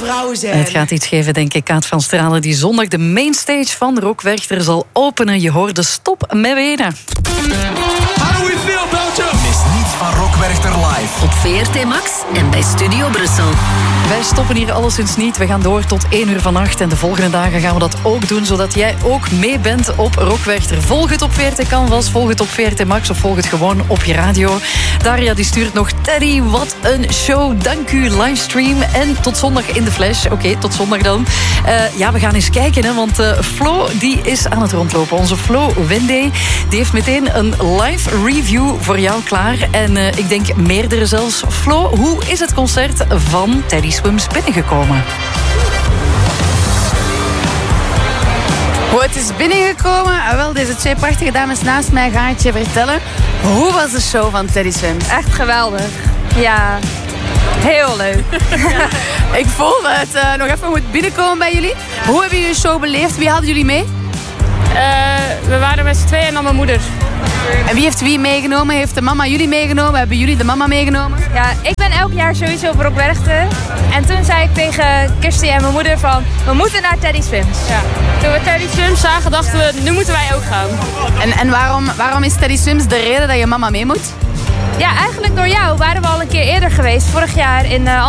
vrouw zijn. Het gaat iets geven, denk ik. Kaat van Stralen, die zondag de mainstage van Rock Werchter zal openen. Je hoorde Stop met Wenen. How do we feel, Belgium? Mis niets van Rock Werchter live. Op VRT Max en bij Studio Brussel. Wij stoppen hier alleszins niet. We gaan door tot 1 uur vannacht. En de volgende dagen gaan we dat ook doen, zodat jij ook mee bent op Rock Werchter. Volg het op VRT Canvas, volg het op VRT Max of volg het gewoon op je radio. Daria die stuurt nog: Teddy, wat een show. Dank u, livestream. En tot zondag in de Flash. Oké, tot zondag dan. Ja, we gaan eens kijken, hè, want Flo die is aan het rondlopen. Onze Flo Wenday, die heeft meteen een live review voor jou klaar. En ik denk meerdere zelfs. Flo, hoe is het concert van Teddy Swims binnengekomen? Hoe het is binnengekomen? Wel, deze twee prachtige dames naast mij gaan het je vertellen. Hoe was de show van Teddy Swims? Echt geweldig. Ja, heel leuk. Ik voel dat het nog even moet binnenkomen bij jullie. Ja. Hoe hebben jullie de show beleefd? Wie hadden jullie mee? We waren met z'n tweeën en dan mijn moeder. En wie heeft wie meegenomen? Heeft de mama jullie meegenomen? Hebben jullie de mama meegenomen? Ja, ik ben elk jaar sowieso op Rock Werchter. En toen zei ik tegen Kirsty en mijn moeder van, we moeten naar Teddy Swims. Ja. Toen we Teddy Swims zagen, dachten we, nu moeten wij ook gaan. En waarom is Teddy Swims de reden dat je mama mee moet? Ja, eigenlijk door jou waren we al een keer eerder geweest, vorig jaar in